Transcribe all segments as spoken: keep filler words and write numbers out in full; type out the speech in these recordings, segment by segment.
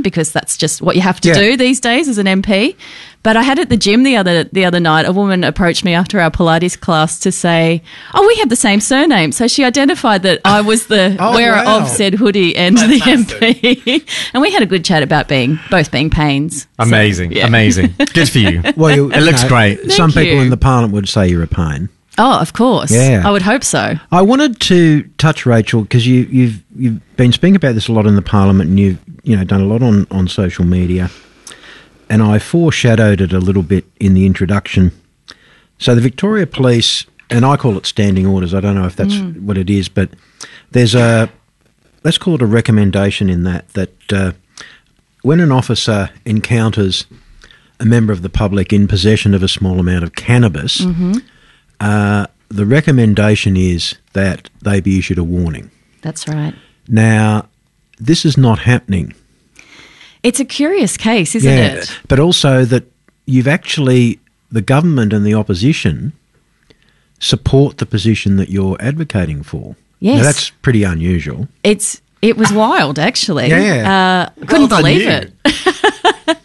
because that's just what you have to Yeah. do these days as an M P. But I had at the gym the other the other night, a woman approached me after our Pilates class to say, oh, we have the same surname. So she identified that I was the Oh, wearer wow. of said hoodie and the M P. And we had a good chat about being both being pains. So, Amazing, yeah. amazing. Good for you. Well, you, It looks you know, great. Some Thank people you. in the Parliament would say you're a pain. Oh, of course. Yeah. I would hope so. I wanted to touch, Rachel, because you, you've you've been speaking about this a lot in the Parliament, and you've you know done a lot on, on social media. And I foreshadowed it a little bit in the introduction. So the Victoria Police, and I call it standing orders. I don't know if that's Mm. what it is, but there's a let's call it a recommendation in that that uh, when an officer encounters a member of the public in possession of a small amount of cannabis. Mm-hmm. Uh, the recommendation is that they be issued a warning. That's right. Now, this is not happening. It's a curious case, isn't it? But also that you've actually, the government and the opposition support the position that you're advocating for. Yes. Now, that's pretty unusual. It's It was wild, actually. Yeah. Uh, couldn't Well done believe you. it.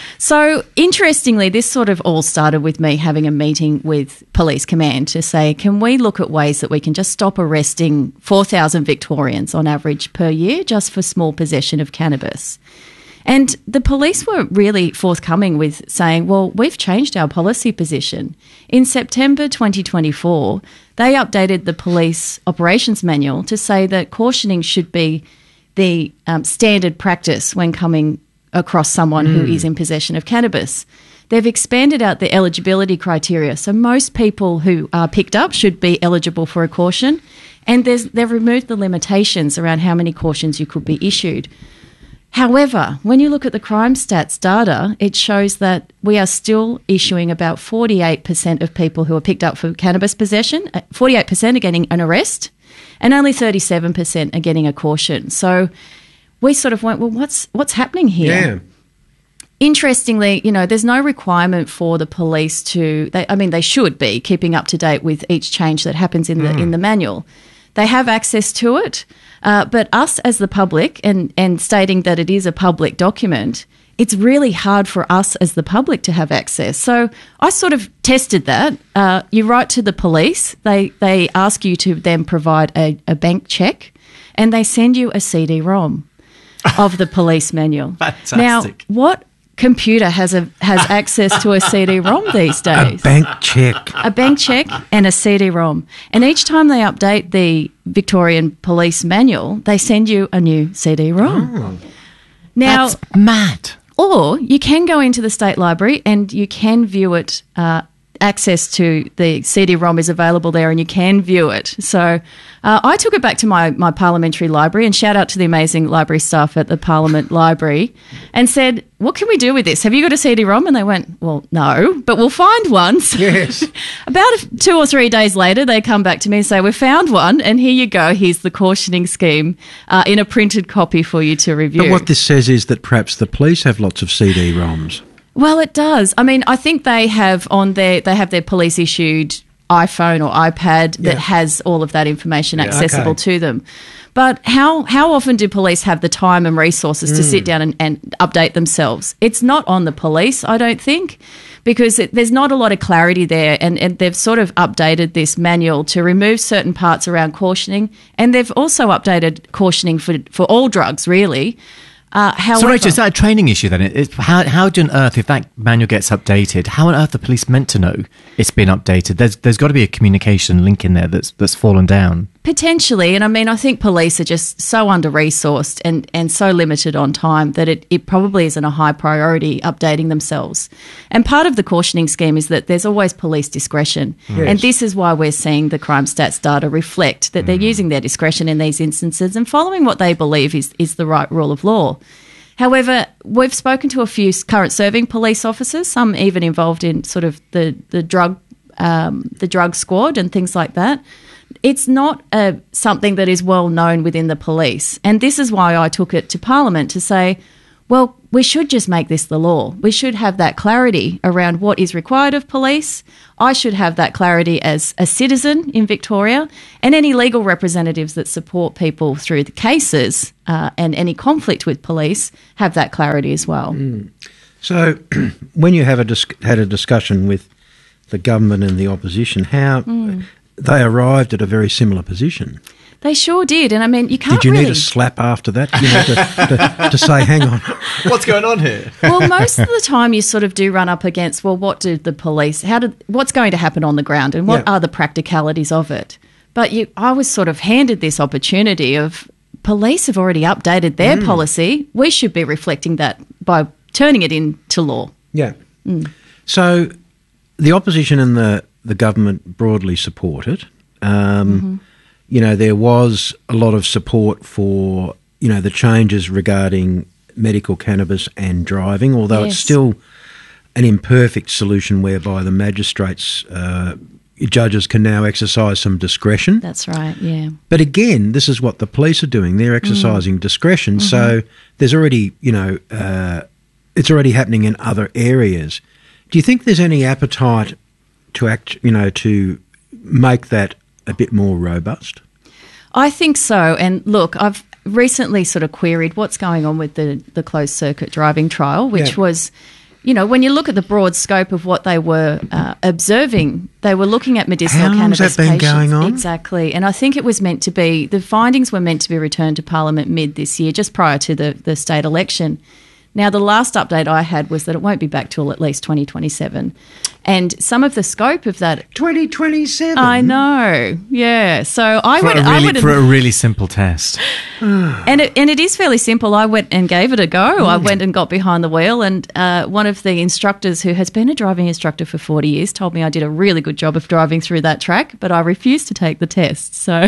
So, interestingly, this sort of all started with me having a meeting with Police Command to say, can we look at ways that we can just stop arresting four thousand Victorians on average per year just for small possession of cannabis? And the police were really forthcoming with saying, well, we've changed our policy position. In September twenty twenty-four, they updated the police operations manual to say that cautioning should be the um, standard practice when coming across someone who is in possession of cannabis. They've expanded out the eligibility criteria. So most people who are picked up should be eligible for a caution. And there's, they've removed the limitations around how many cautions you could be issued. However, when you look at the crime stats data, it shows that we are still issuing about forty-eight percent of people who are picked up for cannabis possession. forty-eight percent are getting an arrest and only thirty-seven percent are getting a caution. So we sort of went, well, what's what's happening here? Yeah. Interestingly, you know, there's no requirement for the police to, they, I mean, they should be keeping up to date with each change that happens in the in the manual. They have access to it, uh, but us as the public, and, and stating that it is a public document, it's really hard for us as the public to have access. So I sort of tested that. Uh, you write to the police, they, they ask you to then provide a, a bank check, and they send you a C D ROM of the police manual. Fantastic. Now, what computer has a has access to a C D ROM these A days? bank check. A bank check and a C D ROM. And each time they update the Victorian Police Manual, they send you a new C D ROM. Now, That's mad. or you can go into the State Library and you can view it. Uh, access to the C D ROM is available there and you can view it. So uh, I took it back to my, my parliamentary library, and shout out to the amazing library staff at the Parliament Library, and said, what can we do with this? Have you got a C D ROM? And they went, well, no, but we'll find one. So Yes. about two or three days later, they come back to me and say, we found one, and here you go. Here's the cautioning scheme uh, in a printed copy for you to review. But what this says is that perhaps the police have lots of C D ROMs. Well, it does. I mean, I think they have on their they have their police issued iPhone or iPad that Yeah. has all of that information accessible Okay. to them. But how how often do police have the time and resources to sit down and, and update themselves? It's not on the police, I don't think, because it, there's not a lot of clarity there, and, and they've sort of updated this manual to remove certain parts around cautioning, and they've also updated cautioning for for all drugs, really. Uh, however, So, Rachel, is that a training issue then? It, it, how, how do on earth, if that manual gets updated, how on earth are the police meant to know it's been updated? There's There's got to be a communication link in there that's that's fallen down. Potentially, and I mean, I think police are just so under-resourced and, and so limited on time that it, it probably isn't a high priority updating themselves. And part of the cautioning scheme is that there's always police discretion. And this is why we're seeing the crime stats data reflect that they're using their discretion in these instances and following what they believe is, is the right rule of law. However, we've spoken to a few current serving police officers, some even involved in sort of the, the drug um, the drug squad and things like that. It's not uh, something that is well known within the police. And this is why I took it to Parliament to say, well, we should just make this the law. We should have that clarity around what is required of police. I should have that clarity as a citizen in Victoria, and any legal representatives that support people through the cases uh, and any conflict with police have that clarity as well. Mm. So when you have a dis- had a discussion with the government and the opposition, how mm. they arrived at a very similar position. They sure did, and I mean, you can't Did you really... need a slap after that, you know, to, to, to say, hang on? What's going on here? Well, most of the time you sort of do run up against, well, what do the police, how did, what's going to happen on the ground and what yeah. are the practicalities of it? But you, I was sort of handed this opportunity of police have already updated their mm. policy. We should be reflecting that by turning it into law. Yeah. Mm. So the opposition and the, the government broadly support it. Um, mm-hmm. You know, there was a lot of support for, you know, the changes regarding medical cannabis and driving, although yes. it's still an imperfect solution whereby the magistrates, uh, judges can now exercise some discretion. That's right, yeah. But again, this is what the police are doing. They're exercising mm. discretion. Mm-hmm. So there's already, you know, uh, it's already happening in other areas. Do you think there's any appetite to act, you know, to make that a bit more robust? I think so. And look, I've recently sort of queried what's going on with the, the closed circuit driving trial, which yeah. was, you know, when you look at the broad scope of what they were uh, observing, they were looking at medicinal How cannabis long's that been patients. Going on? Exactly. And I think it was meant to be, the findings were meant to be returned to Parliament mid this year, just prior to the, the state election. Now, the last update I had was that it won't be back till at least twenty twenty-seven. And some of the scope of that... twenty twenty-seven? I know, yeah. So I for would... A really, I would for a really simple test. and, it, and it is fairly simple. I went and gave it a go. Mm. I went and got behind the wheel, and uh, one of the instructors who has been a driving instructor for forty years told me I did a really good job of driving through that track, but I refused to take the test. So...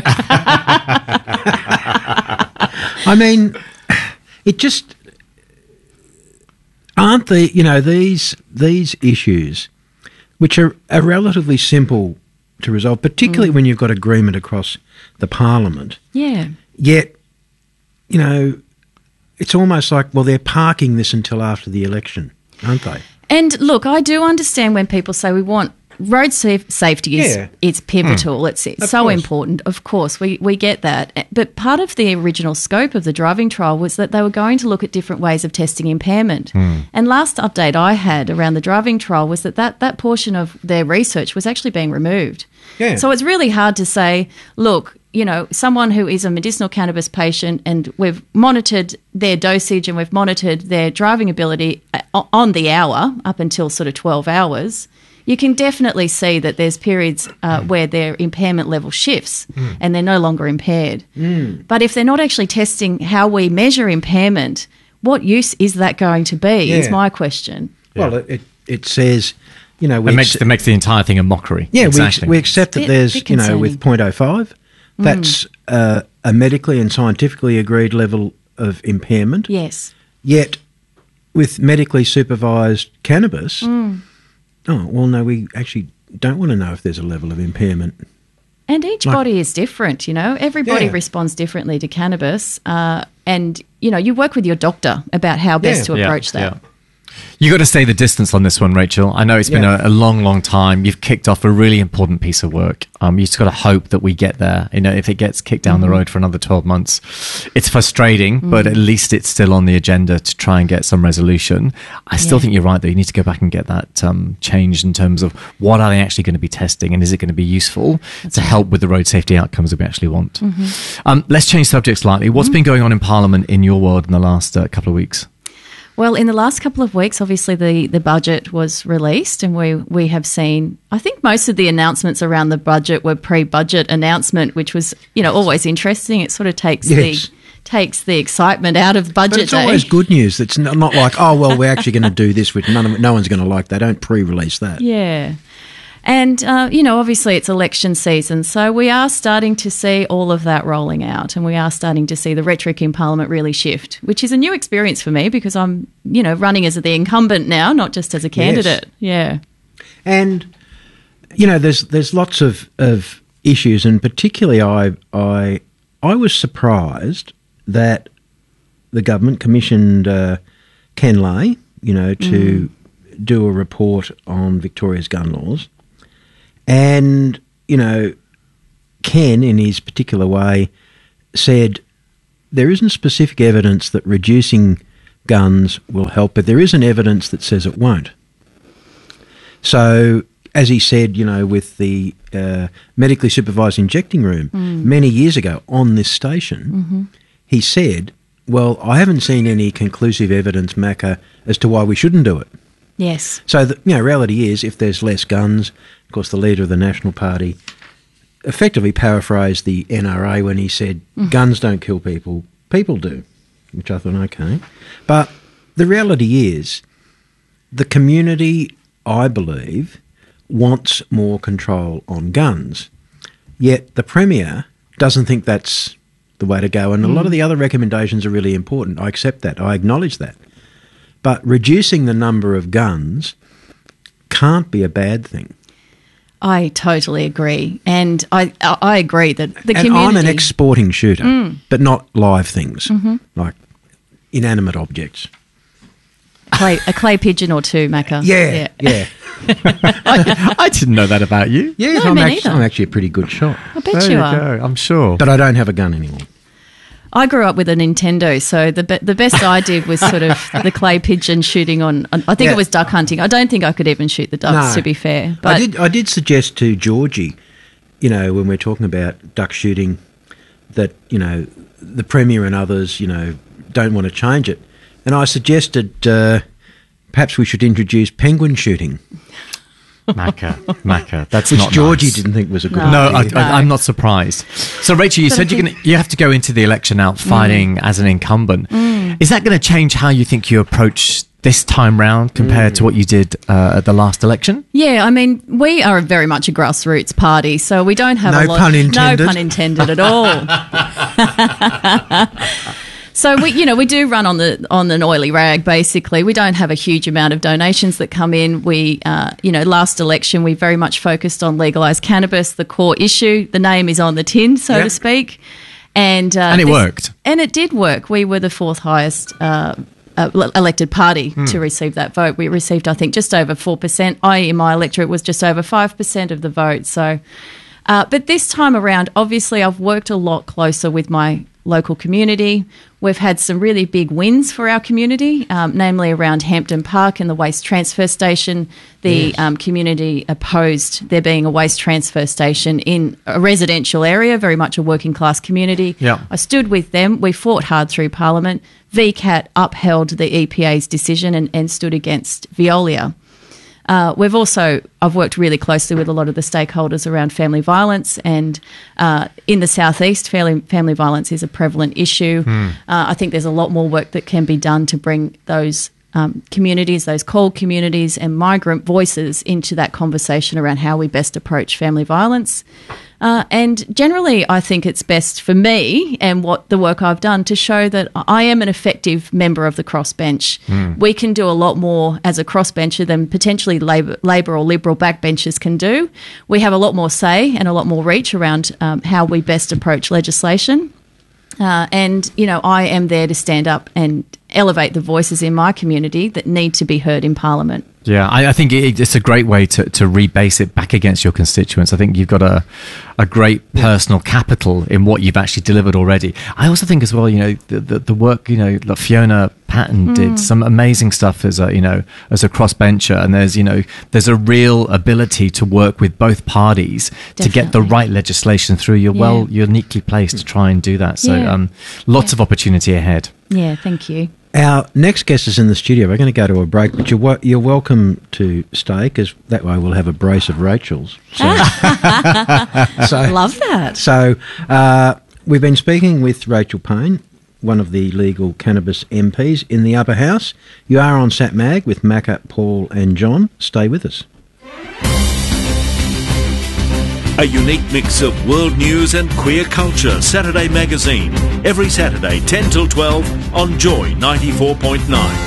I mean, it just... Aren't the, you know, these these issues, which are, are relatively simple to resolve, particularly mm. when you've got agreement across the Parliament. Yeah. Yet, you know, it's almost like, well, they're parking this until after the election, aren't they? And look, I do understand when people say we want road safe, safety is yeah. it's pivotal. Mm. It's, it's so course. important. Of course, we, we get that. But part of the original scope of the driving trial was that they were going to look at different ways of testing impairment. Mm. And last update I had around the driving trial was that that, that portion of their research was actually being removed. Yeah. So it's really hard to say, look, you know, someone who is a medicinal cannabis patient and we've monitored their dosage and we've monitored their driving ability on the hour up until sort of twelve hours, you can definitely see that there's periods uh, where their impairment level shifts mm. and they're no longer impaired. Mm. But if they're not actually testing how we measure impairment, what use is that going to be yeah. is my question. Well, yeah. it, it says, you know... We it, makes, it makes the entire thing a mockery. Yeah, exactly. we, we accept that bit, there's, bit you know, with zero point zero five, that's mm. uh, a medically and scientifically agreed level of impairment. Yes. Yet, with medically supervised cannabis... Mm. Oh, well, no, we actually don't want to know if there's a level of impairment. And each like, body is different, you know. Everybody yeah. responds differently to cannabis. Uh, and, you know, you work with your doctor about how best yeah. to approach yeah. that. Yeah. You got to stay the distance on this one, Rachel. I know it's been yeah. a, a long, long time. You've kicked off a really important piece of work. Um, you just got to hope that we get there. You know, if it gets kicked down mm-hmm. the road for another twelve months, it's frustrating, mm-hmm. but at least it's still on the agenda to try and get some resolution. I still yeah. think you're right, though. You need to go back and get that um, changed in terms of what are they actually going to be testing and is it going to be useful That's to right. help with the road safety outcomes that we actually want. Mm-hmm. Um, let's change subject slightly. What's mm-hmm. been going on in Parliament in your world in the last uh, couple of weeks? Well, in the last couple of weeks, obviously the, the budget was released and we, we have seen, I think most of the announcements around the budget were pre-budget announcement, which was, you know, always interesting. It sort of takes yes. the takes the excitement out of budget But it's day. always good news. It's not, not like, oh, well, we're actually going to do this, with none of, no one's going to like that. Don't pre-release that. Yeah. And, uh, you know, obviously it's election season, so we are starting to see all of that rolling out and we are starting to see the rhetoric in Parliament really shift, which is a new experience for me because I'm, you know, running as the incumbent now, not just as a candidate. Yes. Yeah. And, you know, there's there's lots of, of issues and particularly I, I, I was surprised that the government commissioned uh, Ken Lay, you know, to mm. do a report on Victoria's gun laws. And, you know, Ken, in his particular way, said there isn't specific evidence that reducing guns will help, but there isn't evidence that says it won't. So, as he said, you know, with the uh, medically supervised injecting room mm. many years ago on this station, mm-hmm. he said, well, I haven't seen any conclusive evidence, Macca, as to why we shouldn't do it. Yes. So, the you know, reality is, if there's less guns, of course, the leader of the National Party effectively paraphrased the N R A when he said, mm. guns don't kill people, people do, which I thought, okay. But the reality is, the community, I believe, wants more control on guns. Yet the Premier doesn't think that's the way to go. And mm. a lot of the other recommendations are really important. I accept that. I acknowledge that. But reducing the number of guns can't be a bad thing. I totally agree. And I I agree that the and community... I'm an ex-sporting shooter, mm. but not live things, mm-hmm. like inanimate objects. Clay, a clay pigeon or two, Macca. Yeah, yeah. yeah. I, I didn't know that about you. Yes, no, I'm, me actually, neither. I'm actually a pretty good shot. I bet there you you are. go, I'm sure. But I don't have a gun anymore. I grew up with a Nintendo, so the be- the best I did was sort of the clay pigeon shooting on, on I think Yeah. it was duck hunting. I don't think I could even shoot the ducks, No. to be fair. But I did I did suggest to Georgie, you know, when we're talking about duck shooting, that, you know, the Premier and others, you know, don't want to change it. And I suggested uh, perhaps we should introduce penguin shooting. Macca, Macca, that's Which not Georgie nice. didn't think was a good No. No, idea. I, I, I'm not surprised. So, Rachel, you But said I you're think- gonna, you have to go into the election out fighting mm. as an incumbent. Mm. Is that going to change how you think you approach this time round compared Mm. to what you did uh, at the last election? yeah, I mean, we are very much a grassroots party, so we don't have No a lot... pun intended. No pun intended at all. So we, you know, we do run on the on an oily rag. Basically, we don't have a huge amount of donations that come in. We, uh, you know, last election we very much focused on legalised cannabis, the core issue. The name is on the tin, so Yep. to speak, and uh, And it this- worked. And it did work. We were the fourth highest uh, uh, elected party Hmm. to receive that vote. We received, I think, just over four percent. I, in my electorate, was just over five percent of the vote. So, uh, but this time around, obviously, I've worked a lot closer with my local community. We've had some really big wins for our community, um, namely around Hampton Park and the waste transfer station. The Yes. um, community opposed there being a waste transfer station in a residential area, very much a working class community. Yeah. I stood with them. We fought hard through Parliament. V CAT upheld the E P A's decision and, and stood against Veolia. Uh, we've also, I've worked really closely with a lot of the stakeholders around family violence, and uh, in the southeast, family, family violence is a prevalent issue. Hmm. Uh, I think there's a lot more work that can be done to bring those um, communities, those called communities and migrant voices into that conversation around how we best approach family violence. Uh, and generally, I think it's best for me and what the work I've done to show that I am an effective member of the crossbench. Mm. We can do a lot more as a crossbencher than potentially Labor, Labor or Liberal backbenchers can do. We have a lot more say and a lot more reach around um, how we best approach legislation. Uh, and, you know, I am there to stand up and elevate the voices in my community that need to be heard in Parliament. Yeah, I, I think it, it's a great way to, to rebase it back against your constituents. I think you've got a a great personal capital in what you've actually delivered already. I also think as well, you know, the the, the work, you know, that Fiona Patton mm. did some amazing stuff as a, you know, as a crossbencher, and there's, you know, there's a real ability to work with both parties Definitely. to get the right legislation through. You're yeah. well uniquely placed to try and do that. So yeah. um, lots yeah. of opportunity ahead. Yeah, thank you. Our next guest is in the studio. We're going to go to a break, but you're, w- you're welcome to stay, because that way we'll have a brace of Rachels. So, so, Love that. So uh, we've been speaking with Rachel Payne, one of the legal cannabis M Ps in the Upper House. You are on Sat Mag with Macca, Paul and John. Stay with us. A unique mix of world news and queer culture. Saturday Magazine. Every Saturday, ten till twelve on Joy ninety-four point nine.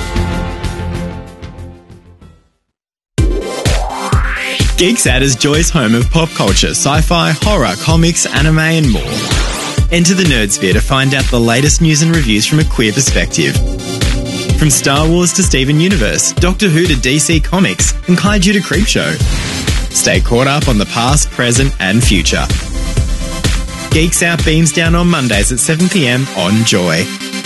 GeekSat is Joy's home of pop culture, sci-fi, horror, comics, anime and more. Enter the Nerdsphere to find out the latest news and reviews from a queer perspective. From Star Wars to Steven Universe, Doctor Who to D C Comics, and Kaiju to Creepshow. Stay caught up on the past, present and future. Geeks Out beams down on Mondays at seven p m on Joy.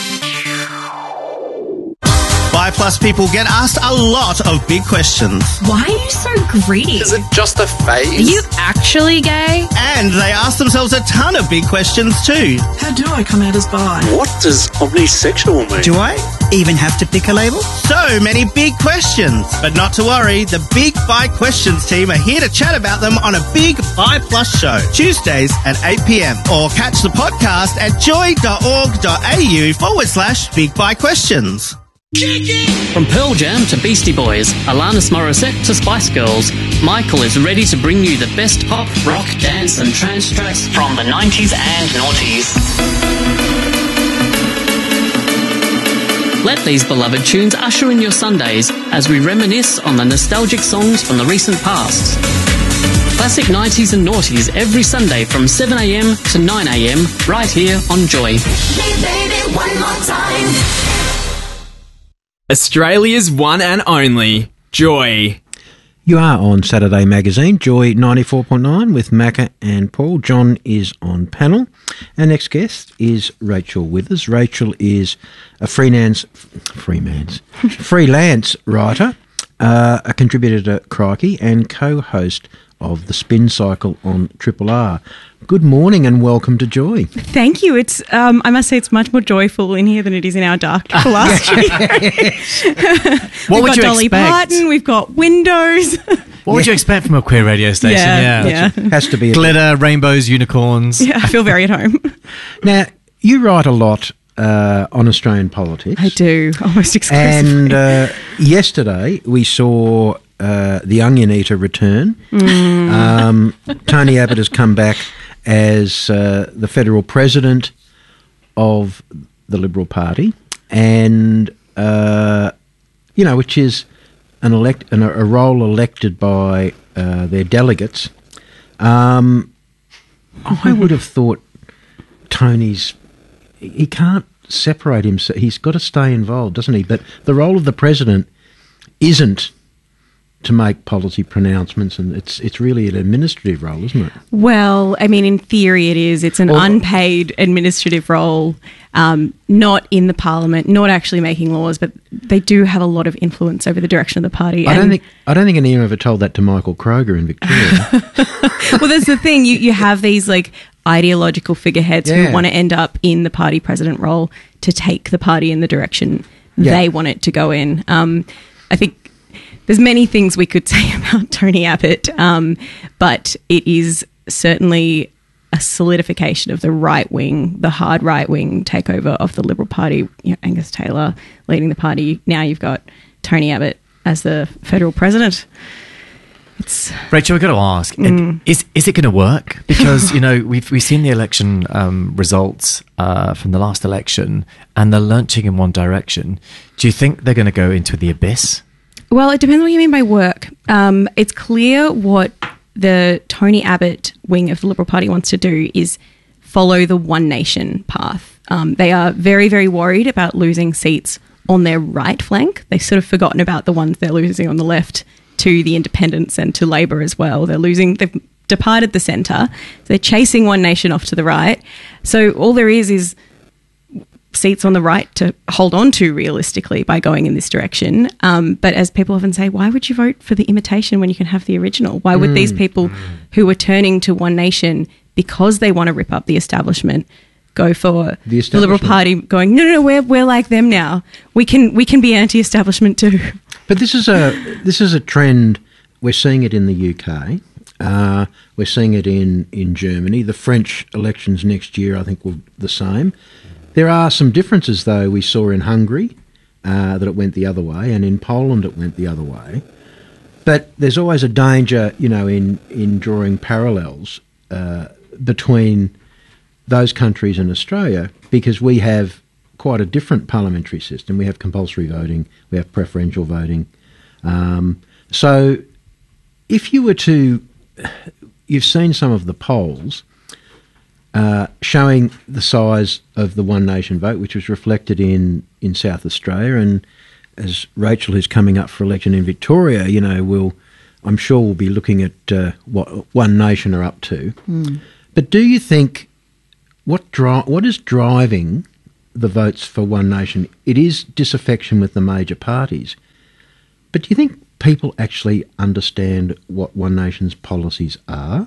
Buy Plus people get asked a lot of big questions. Why are you so greedy? Is it just a phase? Are you actually gay? And they ask themselves a ton of big questions too. How do I come out as bi? What does omnisexual mean? Do I even have to pick a label? So many big questions. But not to worry, the Big Bi Questions team are here to chat about them on a Big Bi Plus show, Tuesdays at eight p m. Or catch the podcast at joy.org.au forward slash Big Bi Questions. From Pearl Jam to Beastie Boys, Alanis Morissette to Spice Girls, Michael is ready to bring you the best pop, rock, dance and trance tracks from the nineties and noughties. Let these beloved tunes usher in your Sundays as we reminisce on the nostalgic songs from the recent past. Classic nineties and noughties every Sunday from seven a m to nine a m right here on Joy. Hey baby, one more time. Australia's one and only Joy. You are on Saturday Magazine, Joy ninety-four point nine with Macca and Paul. John is on panel. Our next guest is Rachel Withers. Rachel is a freelance, freelance, freelance writer, uh, a contributor to Crikey and co-host of The Spin Cycle on Triple R. Good morning and welcome to Joy. Thank you. It's um, I must say it's much more joyful in here than it is in our dark Triple R studio. What we've would got you Dolly expect? Parton, we've got windows. What would you expect from a queer radio station? Yeah, Yeah, yeah. Has to be a glitter, rainbows, unicorns. Yeah, I feel very at home. Now, you write a lot uh, on Australian politics. I do, almost exclusively. And uh, yesterday we saw uh, the Onion Eater return. Mm. Um, Tony Abbott has come back as uh, the federal president of the Liberal Party, and uh, you know, which is an elect an, a role elected by uh, their delegates. Um, I would have thought Tony's he can't separate himself. He's got to stay involved, doesn't he? But the role of the president isn't to make policy pronouncements, and it's it's really an administrative role, isn't it? Well, I mean, in theory it is. It's an Or- unpaid administrative role, um, not in the parliament, not actually making laws, but they do have a lot of influence over the direction of the party. I don't And- think I don't think anyone ever told that to Michael Kroger in Victoria. well, that's the thing. You you have these like ideological figureheads Yeah. who want to end up in the party president role to take the party in the direction Yeah. they want it to go in. Um, I think there's many things we could say about Tony Abbott, um, but it is certainly a solidification of the right wing, the hard right wing takeover of the Liberal Party. You know, Angus Taylor leading the party. Now you've got Tony Abbott as the federal president. It's Rachel, we've got to ask: Mm. is is it going to work? Because you know we've we've seen the election um, results uh, from the last election, and they're lurching in one direction. Do you think they're going to go into the abyss? Well, it depends what you mean by work. Um, it's clear what the Tony Abbott wing of the Liberal Party wants to do is follow the one nation path. Um, they are very, very worried about losing seats on their right flank. They've sort of forgotten about the ones they're losing on the left to the independents and to Labor as well. They're losing, they've departed the centre. They're chasing one nation off to the right. So all there is is seats on the right to hold on to realistically by going in this direction. Um, but as people often say, why would you vote for the imitation when you can have the original? Why would Mm. these people who are turning to one nation because they want to rip up the establishment go for The the Liberal establishment. Party going, no, no, no, we're, we're like them now. We can we can be anti-establishment too. But this is a this is a trend. We're seeing it in the U K. Uh, we're seeing it in, in Germany. The French elections next year, I think, will be the same. There are some differences, though. We saw in Hungary uh, that it went the other way, and in Poland it went the other way. But there's always a danger, you know, in in drawing parallels uh, between those countries and Australia, because we have quite a different parliamentary system. We have compulsory voting, we have preferential voting. Um, so if you were to, you've seen some of the polls uh, showing the size of the One Nation vote, which was reflected in, in South Australia, and as Rachel, who's coming up for election in Victoria, you know, will, I'm sure we'll be looking at uh, what One Nation are up to. Mm. But do you think what dri- what is driving the votes for One Nation? It is disaffection with the major parties. But do you think people actually understand what One Nation's policies are?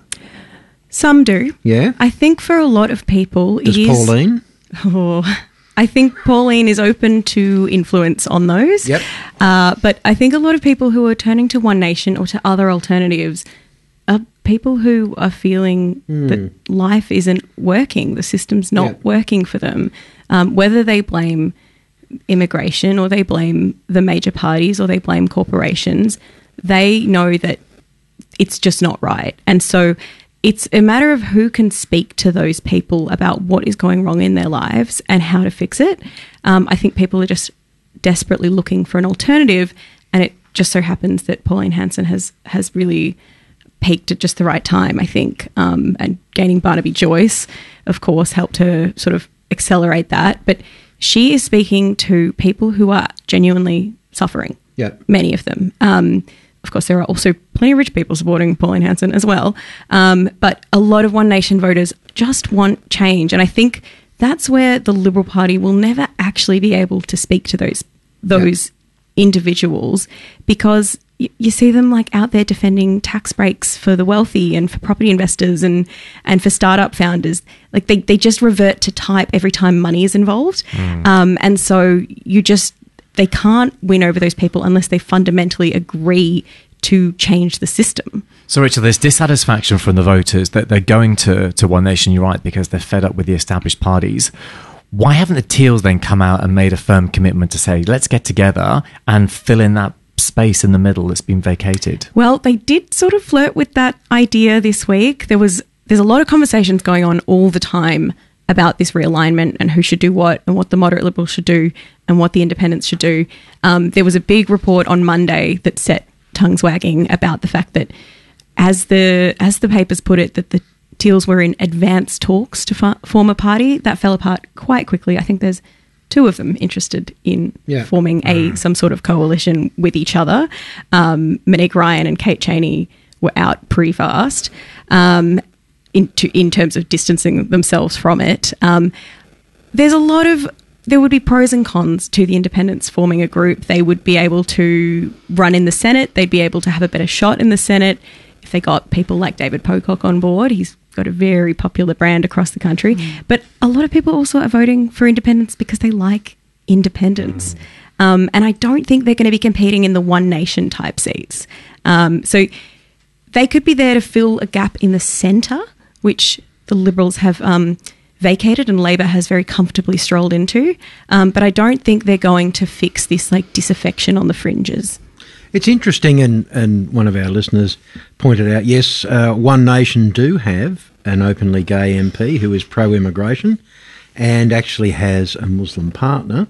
Some do. Yeah? I think for a lot of people Does it is... Pauline? Oh, I think Pauline is open to influence on those. Yep. Uh, but I think a lot of people who are turning to One Nation or to other alternatives are people who are feeling Mm. that life isn't working, the system's not Yep. working for them. Um, whether they blame immigration or they blame the major parties or they blame corporations, they know that it's just not right. And so it's a matter of who can speak to those people about what is going wrong in their lives and how to fix it. Um, I think people are just desperately looking for an alternative, and it just so happens that Pauline Hanson has has really peaked at just the right time, I think, um, and gaining Barnaby Joyce, of course, helped her sort of accelerate that. But she is speaking to people who are genuinely suffering, Yeah. many of them. Um, of course, there are also plenty of rich people supporting Pauline Hanson as well. Um, but a lot of One Nation voters just want change. And I think that's where the Liberal Party will never actually be able to speak to those those individuals, because y- you see them like out there defending tax breaks for the wealthy and for property investors and, and for startup founders. Like they, they just revert to type every time money is involved. Mm. Um, and so you just, they can't win over those people unless they fundamentally agree to change the system. So, Rachel, there's dissatisfaction from the voters that they're going to, to One Nation, you're right, because they're fed up with the established parties. Why haven't the Teals then come out and made a firm commitment to say, let's get together and fill in that space in the middle that's been vacated? Well, they did sort of flirt with that idea this week. There was there's a lot of conversations going on all the time about this realignment and who should do what and what the moderate Liberals should do and what the independents should do. Um, there was a big report on Monday that set tongues wagging about the fact that, as the as the papers put it, that the Teals were in advanced talks to fa- form a party. That fell apart quite quickly. I think there's two of them interested in Yeah. forming a some sort of coalition with each other. Um, Monique Ryan and Kate Cheney were out pretty fast um, in, to, in terms of distancing themselves from it. Um, there's a lot of there would be pros and cons to the independents forming a group. They would be able to run in the Senate. They'd be able to have a better shot in the Senate if they got people like David Pocock on board. He's got a very popular brand across the country. Mm. But a lot of people also are voting for independence because they like independence. Mm. Um, and I don't think they're going to be competing in the One Nation type seats. Um, so they could be there to fill a gap in the centre, which the Liberals have um, vacated and Labor has very comfortably strolled into. Um, but I don't think they're going to fix this like disaffection on the fringes. It's interesting, and, and one of our listeners pointed out, yes, uh, One Nation do have an openly gay M P who is pro-immigration and actually has a Muslim partner,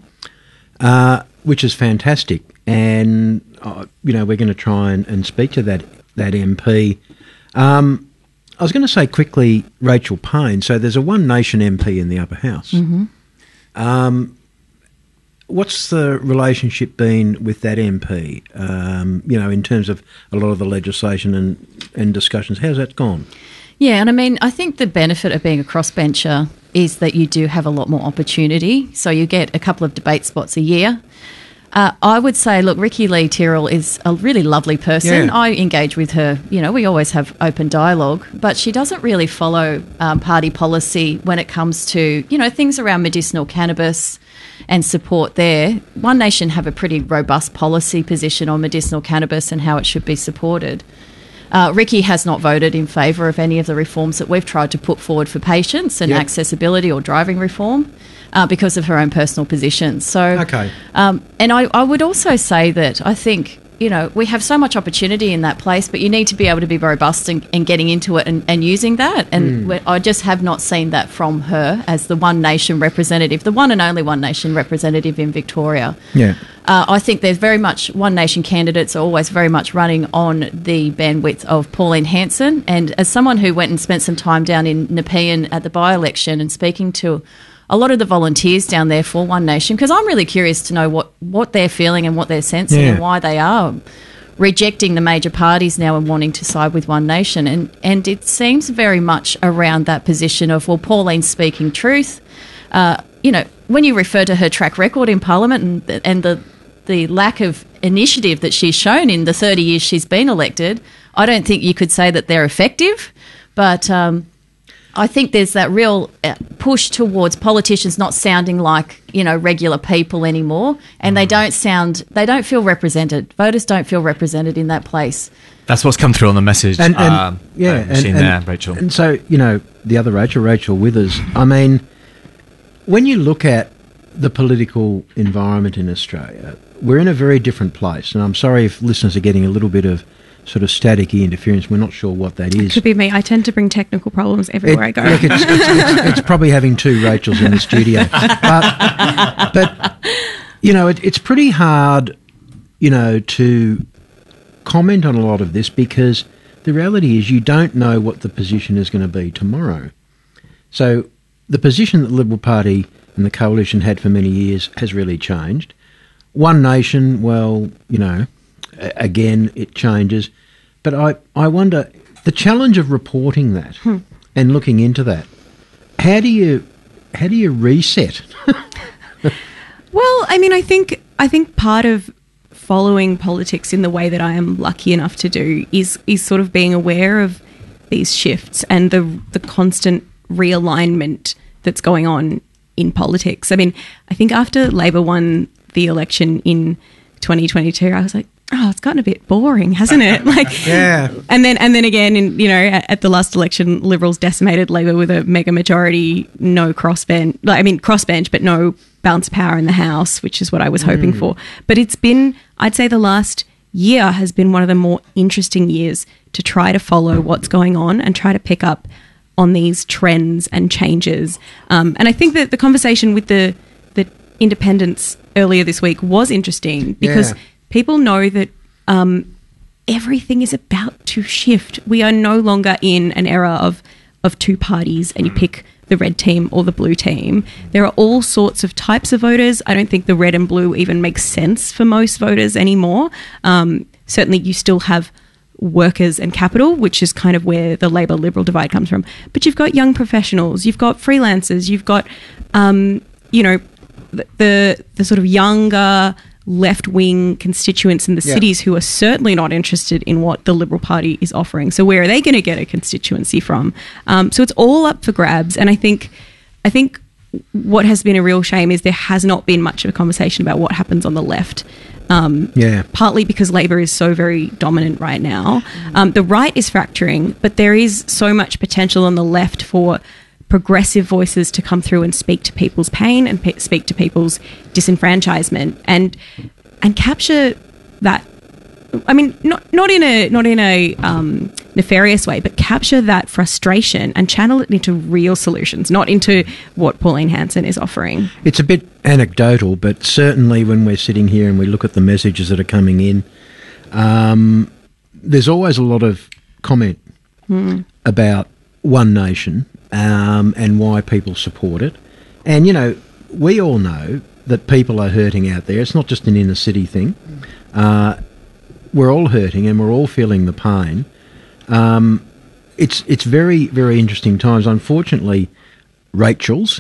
uh, which is fantastic. And, uh, you know, we're going to try and, and speak to that, that M P. Um, I was going to say quickly, Rachel Payne. So there's a One Nation M P in the upper house. Mm-hmm. Um, what's the relationship been with that M P, um, you know, in terms of a lot of the legislation and, and discussions? How's that gone? Yeah, and I mean, I think the benefit of being a crossbencher is that you do have a lot more opportunity. So you get a couple of debate spots a year. Uh, I would say, look, Ricky Lee Tyrrell is a really lovely person. Yeah. I engage with her. You know, we always have open dialogue, but she doesn't really follow um, party policy when it comes to, you know, things around medicinal cannabis and support there. One Nation have a pretty robust policy position on medicinal cannabis and how it should be supported. Uh, Ricky has not voted in favour of any of the reforms that we've tried to put forward for patients and yep. accessibility or driving reform uh, because of her own personal positions. So, okay. um, and I, I would also say that I think, you know, we have so much opportunity in that place, but you need to be able to be robust in, in getting into it and, and using that. And Mm. I just have not seen that from her as the One Nation representative, the one and only One Nation representative in Victoria. Yeah. Uh, I think there's very much One Nation candidates are always very much running on the bandwidth of Pauline Hanson. And as someone who went and spent some time down in Nepean at the by-election and speaking to a lot of the volunteers down there for One Nation, because I'm really curious to know what, what they're feeling and what they're sensing Yeah. and why they are rejecting the major parties now and wanting to side with One Nation. And, and it seems very much around that position of, well, Pauline's speaking truth. Uh, you know, when you refer to her track record in Parliament and, and the the lack of initiative that she's shown in the thirty years she's been elected, I don't think you could say that they're effective. But um, I think there's that real push towards politicians not sounding like, you know, regular people anymore, and they don't sound, they don't feel represented. Voters don't feel represented in that place. That's what's come through on the message. And, and um, yeah, that machine and, there, and, Rachel. And so, you know, the other Rachel, Rachel Withers, I mean, when you look at the political environment in Australia, we're in a very different place. And I'm sorry if listeners are getting a little bit of sort of staticky interference. We're not sure what that is. Could be me. I tend to bring technical problems everywhere It- I go. Look, it's, it's, it's, it's probably having two Rachels in the studio. But, but you know, it, it's pretty hard, you know, to comment on a lot of this because the reality is you don't know what the position is going to be tomorrow. So the position that the Liberal Party and the Coalition had for many years has really changed. One Nation, well, you know, a- again, it changes. But I, I wonder, the challenge of reporting that Hmm. and looking into that, how do you how do you reset? Well, I mean, I think I think part of following politics in the way that I am lucky enough to do is is sort of being aware of these shifts and the the constant realignment that's going on in politics. I mean, I think after Labor won the election in twenty twenty-two, I was like, oh, it's gotten a bit boring, hasn't it? Like, yeah. And then and then again, in you know, at, at the last election, Liberals decimated Labor with a mega majority, no crossbench. Like, I mean, crossbench, but no balance of power in the House, which is what I was hoping Mm. for. But it's been, I'd say, the last year has been one of the more interesting years to try to follow what's going on and try to pick up on these trends and changes. Um, and I think that the conversation with the the independents earlier this week was interesting because Yeah. people know that um, everything is about to shift. We are no longer in an era of of two parties and you pick the red team or the blue team. There are all sorts of types of voters. I don't think the red and blue even makes sense for most voters anymore. Um, certainly you still have workers and capital, which is kind of where the Labor-Liberal divide comes from. But you've got young professionals, you've got freelancers, you've got, um, you know, the, the the sort of younger left-wing constituents in the Yeah. cities who are certainly not interested in what the Liberal Party is offering. So where are they going to get a constituency from? Um, so it's all up for grabs. And I think, I think what has been a real shame is there has not been much of a conversation about what happens on the left. Um, Yeah. Partly because Labor is so very dominant right now. Um, the right is fracturing, but there is so much potential on the left for progressive voices to come through and speak to people's pain and pe- speak to people's disenfranchisement and and capture that. I mean, not not in a not in a um, nefarious way, but capture that frustration and channel it into real solutions, not into what Pauline Hanson is offering. It's a bit anecdotal, but certainly when we're sitting here and we look at the messages that are coming in, um, there's always a lot of comment Hmm. about One Nation um, and why people support it. And, you know, we all know that people are hurting out there. It's not just an inner city thing. Uh, we're all hurting and we're all feeling the pain. Um, it's it's very, very interesting times. Unfortunately, Rachel's,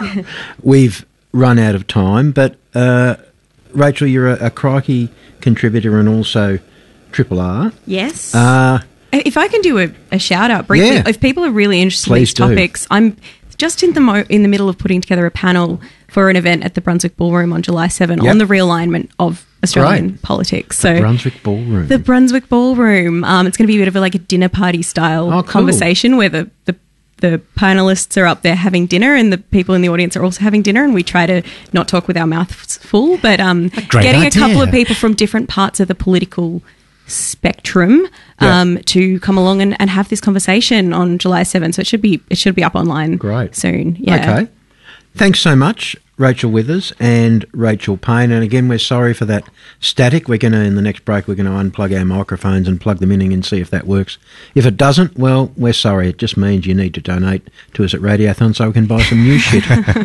we've run out of time. But, uh, Rachel, you're a, a crikey contributor and also Triple R. Yes. Uh, If I can do a, a shout out briefly, Yeah. if people are really interested Please in these do. topics, I'm just in the mo- in the middle of putting together a panel for an event at the Brunswick Ballroom on July seventh Yep. on the realignment of Australian Great. politics. So Brunswick Ballroom. the Brunswick Ballroom, um, it's going to be a bit of a, like a dinner party style Oh, cool. conversation where the, the the panelists are up there having dinner and the people in the audience are also having dinner, and we try to not talk with our mouths full, but um, great getting idea. a couple of people from different parts of the political spectrum Yeah. um, to come along and, and have this conversation on July seventh. So it should be it should be up online Great. soon. Yeah. Okay. Thanks so much, Rachel Withers and Rachel Payne. And again, we're sorry for that static. We're going to, in the next break, we're going to unplug our microphones and plug them in and see if that works. If it doesn't, well, we're sorry. It just means you need to donate to us at Radiothon so we can buy some new shit.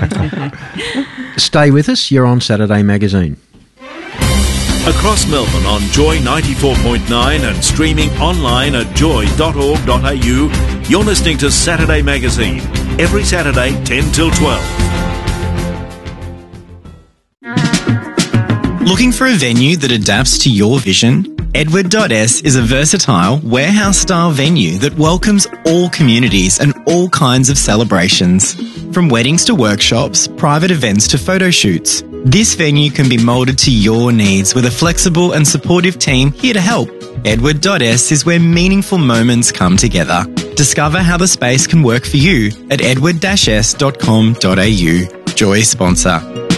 Stay with us. You're on Saturday Magazine. Across Melbourne on Joy ninety-four point nine and streaming online at joy dot org dot a u, you're listening to Saturday Magazine. Every Saturday, ten till twelve. Looking for a venue that adapts to your vision? Edward dot S is a versatile, warehouse-style venue that welcomes all communities and all kinds of celebrations. From weddings to workshops, private events to photo shoots, this venue can be moulded to your needs with a flexible and supportive team here to help. Edward dot S is where meaningful moments come together. Discover how the space can work for you at edward dash s dot com dot a u. Joy sponsor.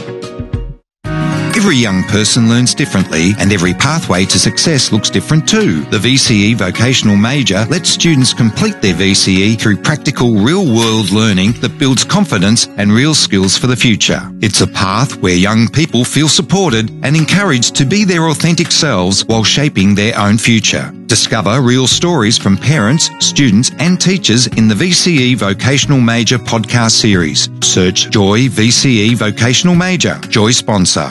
Every young person learns differently and every pathway to success looks different too. The V C E Vocational Major lets students complete their V C E through practical real-world learning that builds confidence and real skills for the future. It's a path where young people feel supported and encouraged to be their authentic selves while shaping their own future. Discover real stories from parents, students and teachers in the V C E Vocational Major podcast series. Search Joy V C E Vocational Major. Joy sponsor.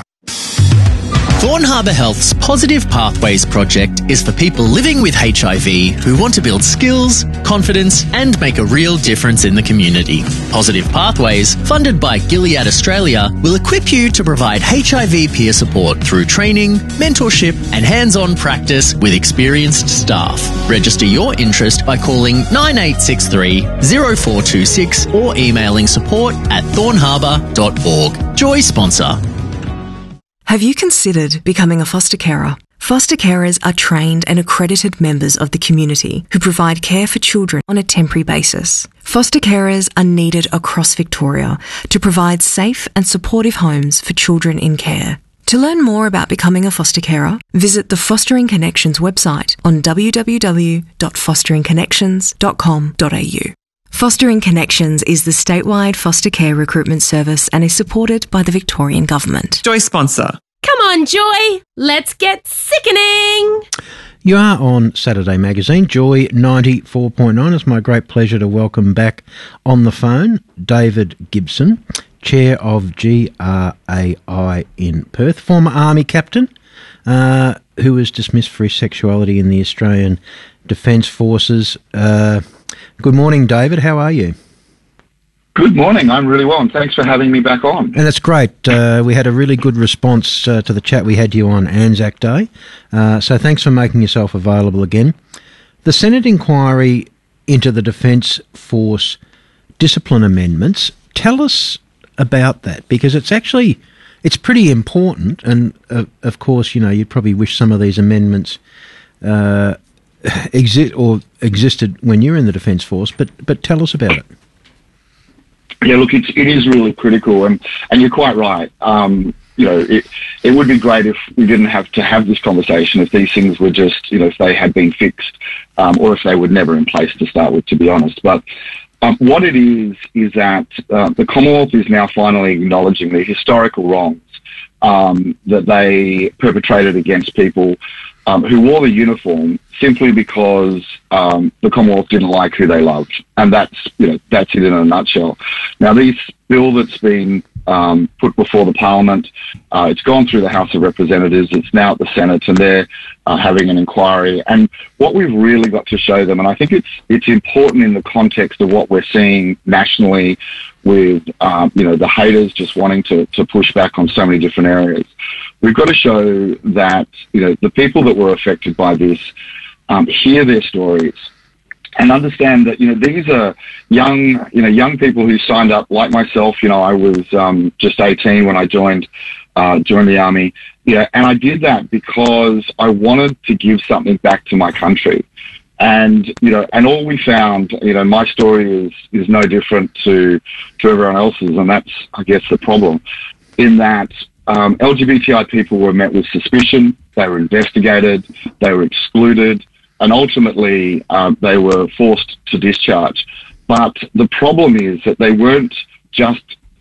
Thorn Harbour Health's Positive Pathways project is for people living with H I V who want to build skills, confidence and make a real difference in the community. Positive Pathways, funded by Gilead Australia, will equip you to provide H I V peer support through training, mentorship and hands-on practice with experienced staff. Register your interest by calling nine eight six three, zero four two six or emailing support at thorn harbour dot org. Joy sponsor. Have you considered becoming a foster carer? Foster carers are trained and accredited members of the community who provide care for children on a temporary basis. Foster carers are needed across Victoria to provide safe and supportive homes for children in care. To learn more about becoming a foster carer, visit the Fostering Connections website on w w w dot fostering connections dot com dot a u. Fostering Connections is the statewide foster care recruitment service and is supported by the Victorian Government. Joy sponsor. Come on, Joy. Let's get sickening. You are on Saturday Magazine, Joy ninety-four point nine. It's my great pleasure to welcome back on the phone David Gibson, Chair of G R A I in Perth, former Army captain uh, who was dismissed for his sexuality in the Australian Defence Forces. Uh, good morning, David. How are you? Good morning. I'm really well, and thanks for having me back on. And that's great. Uh, we had a really good response uh, to the chat we had you on Anzac Day, uh, so thanks for making yourself available again. The Senate inquiry into the Defence Force discipline amendments, tell us about that, because it's actually, it's pretty important, and uh, of course, you know, you'd probably wish some of these amendments uh, exist or existed when you're in the Defence Force, but but tell us about it. Yeah, look, it's, it is really critical, and, and you're quite right. Um, you know, it, it would be great if we didn't have to have this conversation, if these things were just, you know, if they had been fixed, um, or if they were never in place to start with, to be honest. But um, what it is, is that uh, the Commonwealth is now finally acknowledging the historical wrongs um, that they perpetrated against people um, who wore the uniform simply because um, the Commonwealth didn't like who they loved. And that's, you know, that's it in a nutshell. Now, this bill that's been um, put before the Parliament, uh, it's gone through the House of Representatives, it's now at the Senate, and they're uh, having an inquiry. And what we've really got to show them, and I think it's it's important in the context of what we're seeing nationally with, um, you know, the haters just wanting to, to push back on so many different areas. We've got to show that, you know, the people that were affected by this um, hear their stories and understand that, you know, these are young, you know, young people who signed up, like myself. You know, I was um, just eighteen when I joined uh, joined the Army. Yeah, and I did that because I wanted to give something back to my country. And, you know, and all we found, you know, my story is, is no different to, to everyone else's. And that's, I guess, the problem, in that um, L G B T I people were met with suspicion, they were investigated, they were excluded, and ultimately um, they were forced to discharge. But the problem is that they weren't just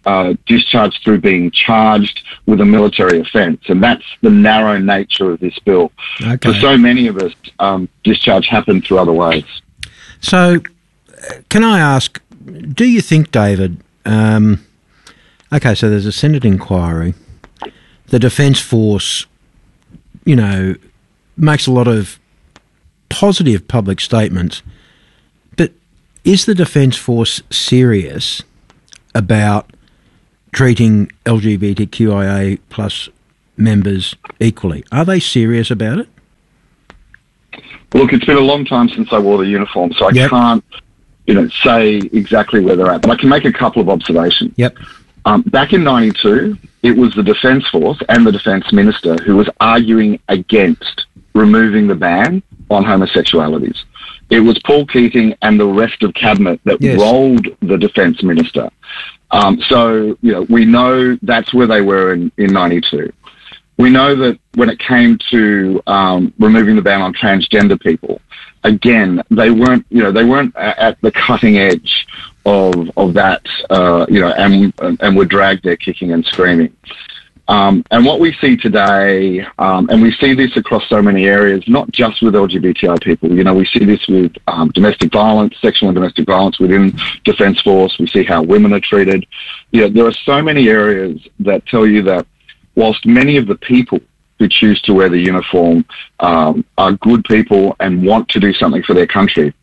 uh, discharged through being charged with a military offence, and that's the narrow nature of this bill. Okay. For so many of us, um, discharge happened through other ways. So, uh, can I ask, do you think, David, um, okay, so there's a Senate inquiry, the Defence Force, you know, makes a lot of positive public statements, but is the Defence Force serious about treating L G B T Q I A plus members equally? Are they serious about it? Look, it's been a long time since I wore the uniform, so I Yep. can't, you know, say exactly where they're at, but I can make a couple of observations. Yep. Um, back in ninety-two, it was the Defence Force and the Defence Minister who was arguing against removing the ban on homosexualities. It was Paul Keating and the rest of Cabinet that Yes. rolled the Defence Minister. Um, so, you know, we know that's where they were in, in ninety-two. We know that when it came to um, removing the ban on transgender people, again, they weren't, you know, they weren't a- at the cutting edge of of that, uh, you know, and and were dragged there kicking and screaming. Um, and what we see today, um, and we see this across so many areas, not just with L G B T I people. You know, we see this with um, domestic violence, sexual and domestic violence within Defence Force. We see how women are treated. You know, there are so many areas that tell you that whilst many of the people who choose to wear the uniform um, are good people and want to do something for their country,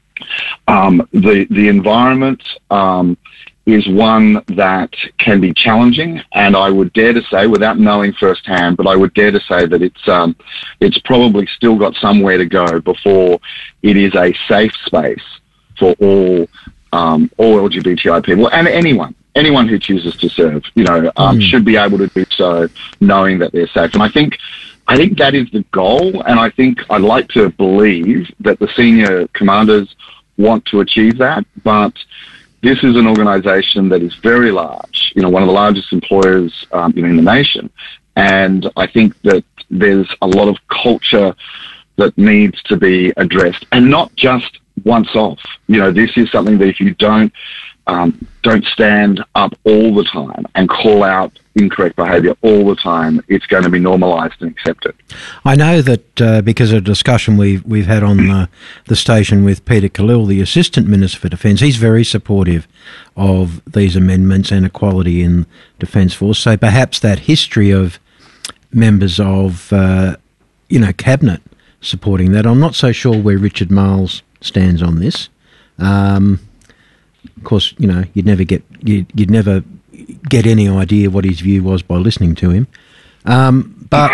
um, the the environment um, is one that can be challenging, and I would dare to say, without knowing firsthand, but I would dare to say that it's um, it's probably still got somewhere to go before it is a safe space for all um, all L G B T I people and anyone. Anyone who chooses to serve, you know, um, Mm. should be able to do so knowing that they're safe. And I think, I think that is the goal. And I think I'd like to believe that the senior commanders want to achieve that. But this is an organisation that is very large, you know, one of the largest employers, um, you know, in the nation. And I think that there's a lot of culture that needs to be addressed, and not just once off. You know, this is something that if you don't Um, don't stand up all the time and call out incorrect behaviour all the time, it's going to be normalised and accepted. I know that uh, because of a discussion we've, we've had on the, the station with Peter Khalil, the Assistant Minister for Defence, he's very supportive of these amendments and equality in Defence Force. So perhaps that history of members of, uh, you know, Cabinet supporting that. I'm not so sure where Richard Marles stands on this. Um, Of course, you know, you'd never get you'd, you'd never get any idea what his view was by listening to him. Um, but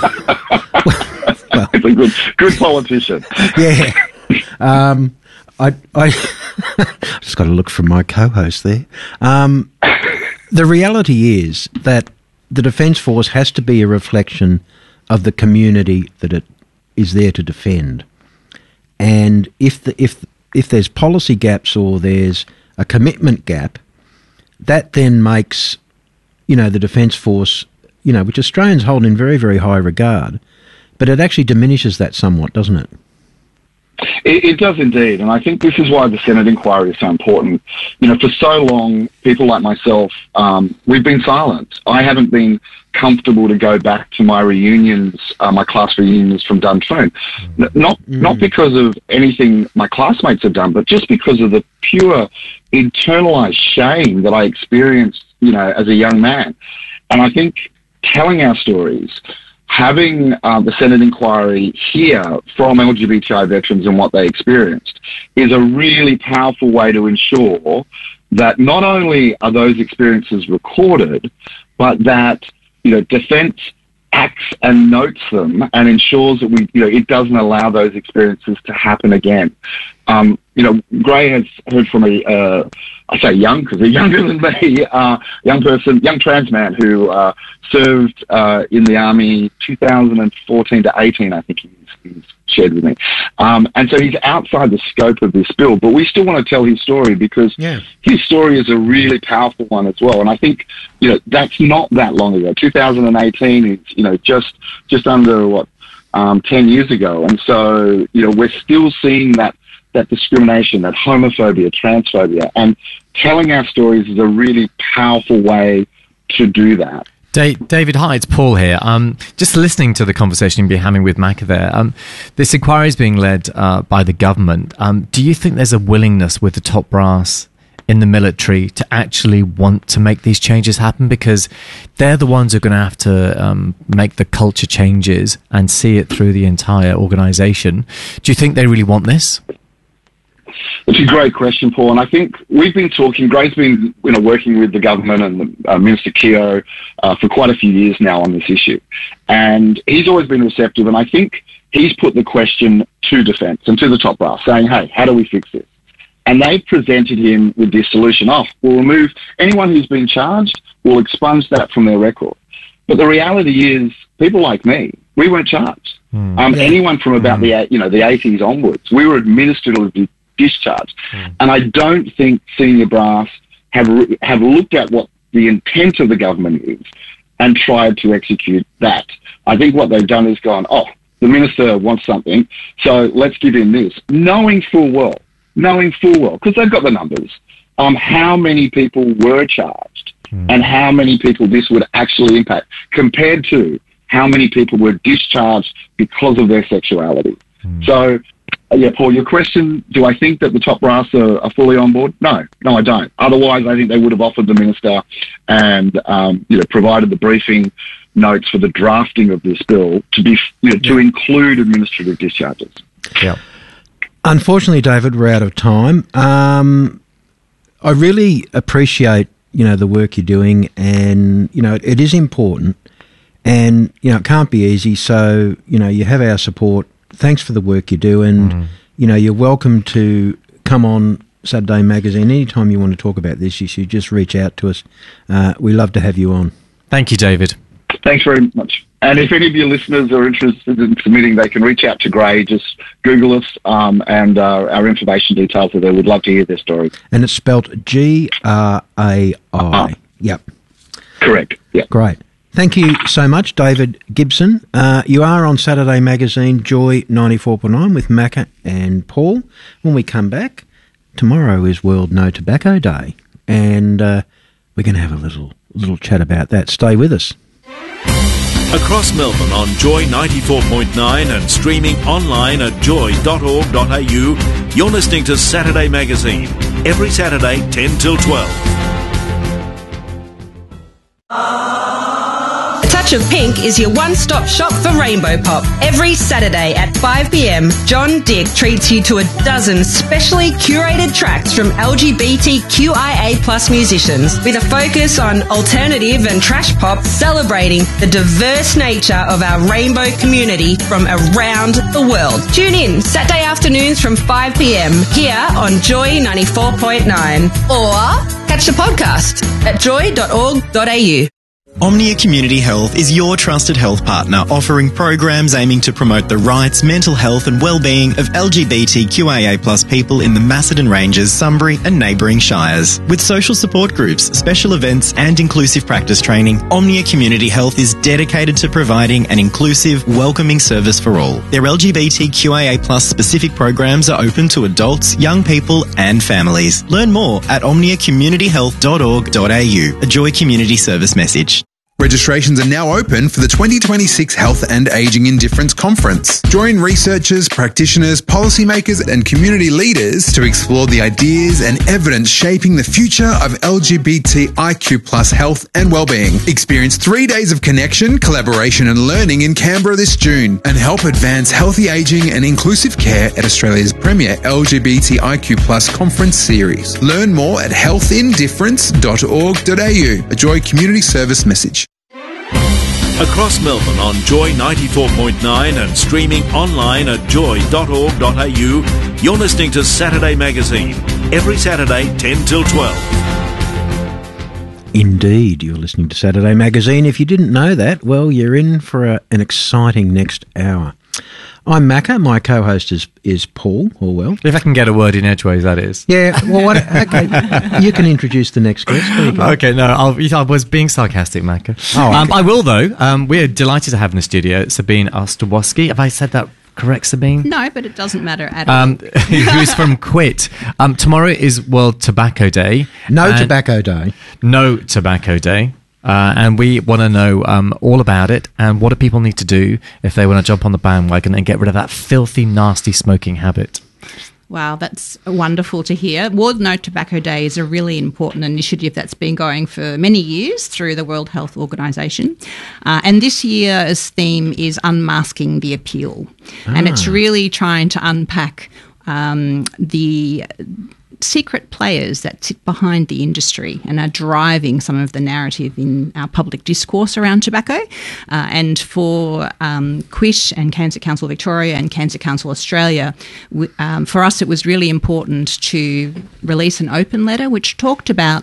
well, he's a good, good politician. Yeah. Um, I I just got to look from my co-host there. Um, the reality is that the Defence Force has to be a reflection of the community that it is there to defend, and if the if if there's policy gaps or there's a commitment gap, that then makes, you know, the Defence Force, you know, which Australians hold in very, very high regard, but it actually diminishes that somewhat, doesn't it? It, it does indeed, and I think this is why the Senate inquiry is so important. You know, for so long, people like myself, um, we've been silent. I haven't been comfortable to go back to my reunions, uh, my class reunions from Duntroon. N- Not Mm. not because of anything my classmates have done, but just because of the pure internalized shame that I experienced, you know, as a young man. And I think telling our stories, having uh, the Senate inquiry hear from L G B T I veterans and what they experienced is a really powerful way to ensure that not only are those experiences recorded, but that, you know, Defence acts and notes them and ensures that we, you know, it doesn't allow those experiences to happen again. Um, you know, Gray has heard from a, uh, I say young because they're younger than me, uh, young person, young trans man who uh, served uh, in the Army two thousand fourteen to eighteen, I think he's, he's shared with me. Um, and so he's outside the scope of this bill, but we still want to tell his story because yeah. his story is a really powerful one as well. And I think, you know, that's not that long ago. two thousand eighteen is, you know, just, just under, what, um, ten years ago. And so, you know, we're still seeing that that discrimination, that homophobia, transphobia. And telling our stories is a really powerful way to do that. David, hi, it's Paul here. Um, just listening to the conversation you've been having with Macca there, um, this inquiry is being led uh, by the government. Um, do you think there's a willingness with the top brass in the military to actually want to make these changes happen? Because they're the ones who are going to have to um, make the culture changes and see it through the entire organisation. Do you think they really want this? It's a great question, Paul, and I think we've been talking, Gray's been you know, working with the government and uh, Minister Keogh uh, for quite a few years now on this issue, and he's always been receptive, and I think he's put the question to Defence and to the top brass, saying, hey, how do we fix this? And they've presented him with this solution. Oh, we'll remove anyone who's been charged, we'll expunge that from their record. But the reality is, people like me, we weren't charged. Mm. Um, yeah. Anyone from about mm. the you know the eighties onwards, we were administratively discharged. Mm. And I don't think senior brass have have looked at what the intent of the government is and tried to execute that. I think what they've done is gone, oh, the minister wants something, so let's give him this, knowing full well, knowing full well, because they've got the numbers, um, how many people were charged mm. and how many people this would actually impact compared to how many people were discharged because of their sexuality. Mm. So, Uh, yeah, Paul, your question, do I think that the top brass are, are fully on board? No, no, I don't. Otherwise, I think they would have offered the minister and, um, you know, provided the briefing notes for the drafting of this bill to be, you know, to include administrative discharges. Yeah. Unfortunately, David, we're out of time. Um, I really appreciate, you know, the work you're doing, and, you know, it, it is important, and, you know, it can't be easy. So, you know, you have our support. Thanks for the work you do, and mm. you know, you're welcome to come on Saturday Magazine anytime you want to talk about this issue. Just reach out to us. Uh, we love to have you on. Thank you, David. Thanks very much. And if any of your listeners are interested in submitting, they can reach out to Gray. Just Google us, um, and uh, our information details are there. We'd love to hear their story. And it's spelt G R A I. Uh-huh. Yep. Correct. Yep. Great. Thank you so much, David Gibson. Uh, you are on Saturday Magazine, Joy ninety-four point nine with Macca and Paul. When we come back, tomorrow is World No Tobacco Day, and uh, we're going to have a little little chat about that. Stay with us. Across Melbourne on Joy ninety-four point nine and streaming online at joy dot org dot a u, you're listening to Saturday Magazine, every Saturday ten till twelve. Touch of Pink is your one-stop shop for Rainbow Pop. Every Saturday at five p m, John Dick treats you to a dozen specially curated tracks from L G B T Q I A plus musicians, with a focus on alternative and trash pop, celebrating the diverse nature of our rainbow community from around the world. Tune in Saturday afternoons from five p m here on Joy ninety-four point nine, or catch the podcast at joy dot org dot a u. Omnia Community Health is your trusted health partner, offering programs aiming to promote the rights, mental health and well-being of L G B T Q I A plus people in the Macedon Ranges, Sunbury and neighbouring shires. With social support groups, special events and inclusive practice training, Omnia Community Health is dedicated to providing an inclusive, welcoming service for all. Their L G B T Q I A plus specific programs are open to adults, young people and families. Learn more at omnia community health dot org dot a u. A Joy Community Service message. Registrations are now open for the twenty twenty-six Health and Ageing in Difference Conference. Join researchers, practitioners, policymakers and community leaders to explore the ideas and evidence shaping the future of L G B T I Q plus health and wellbeing. Experience three days of connection, collaboration and learning in Canberra this June, and help advance healthy ageing and inclusive care at Australia's premier L G B T I Q plus conference series. Learn more at health in difference dot org dot a u. A Joy Community Service message. Across Melbourne on Joy ninety-four point nine and streaming online at joy dot org dot a u, you're listening to Saturday Magazine, every Saturday ten till twelve. Indeed, you're listening to Saturday Magazine. If you didn't know that, well, you're in for a, an exciting next hour. I'm Macca. My co-host is, is Paul Orwell. If I can get a word in edgeways, that is. Yeah, well, what, okay, you can introduce the next guest. There you go. Okay, no, I'll, I was being sarcastic, Macca. Oh, okay. um, I will, though. Um, we're delighted to have in the studio Sabine Ostrowski. Have I said that correct, Sabine? No, but it doesn't matter at all. Um, who's from Quit. Um, tomorrow is World Tobacco Day. No Tobacco Day. No Tobacco Day. Uh, and we want to know um, all about it and what do people need to do if they want to jump on the bandwagon and get rid of that filthy, nasty smoking habit. Wow, that's wonderful to hear. World No Tobacco Day is a really important initiative that's been going for many years through the World Health Organization. Uh, and this year's theme is Unmasking the Appeal. Ah. And it's really trying to unpack um, the secret players that sit behind the industry and are driving some of the narrative in our public discourse around tobacco. Uh, and for um, Quit and Cancer Council Victoria and Cancer Council Australia, we, um, for us it was really important to release an open letter which talked about